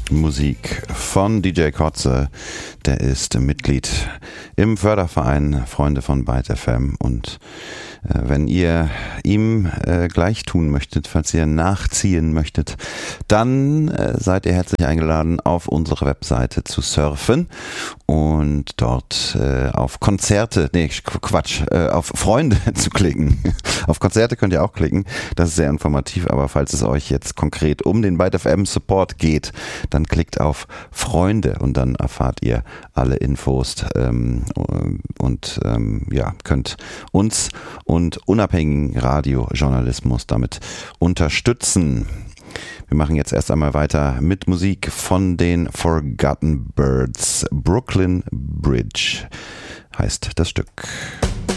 Musik von DJ Kotze. Der ist Mitglied im Förderverein Freunde von Byte FM und wenn ihr ihm gleich tun möchtet, falls ihr nachziehen möchtet, dann seid ihr herzlich eingeladen, auf unsere Webseite zu surfen und dort auf Konzerte, auf Freunde zu klicken. Auf Konzerte könnt ihr auch klicken, das ist sehr informativ, aber falls es euch jetzt konkret um den Byte FM Support geht, dann klickt auf Freunde und dann erfahrt ihr alle Infos und könnt uns und unabhängigen Radiojournalismus damit unterstützen. Wir machen jetzt erst einmal weiter mit Musik von den Forgotten Birds. Brooklyn Bridge heißt das Stück.